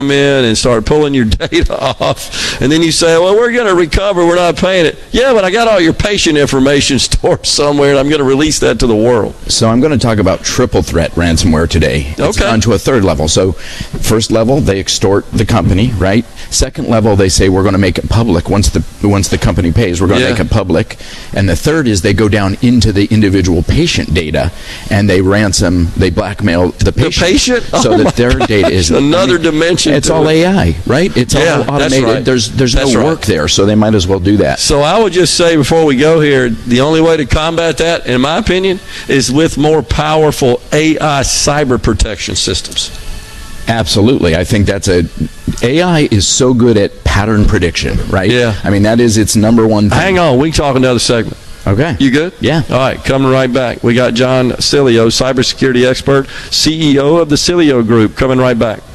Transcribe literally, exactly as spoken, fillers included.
in and start pulling your data off, and then you say, well, we're going to recover, we're not paying it. Yeah, but I got all your patient information stored somewhere, and I'm going to release that to the world. So I'm going to talk about triple threat ransomware today. It's okay. Down to a third level. So first level, they extort the company, right? Second level, they say we're going to make it public. Once the once the company pays, we're going to yeah. make it public. And the third is they go down into the individual patient data, and they ransom, they blackmail the patient, the patient? so oh that their God. data is another I mean, dimension. It's all it. A I, right? It's yeah, all automated. That's right. There's there's that's no right. work there, so they might as well do that. So I would just say before we go here, the only way to combat that, in my opinion, is with more powerful A I cyber protection systems. Absolutely. I think that's a A I is so good at pattern prediction, right? Yeah. I mean, that is its number one thing. Hang on, we can talk another segment. Okay. You good? Yeah. All right, coming right back. We got John Cilio, cybersecurity expert, C E O of the Cilio Group, coming right back.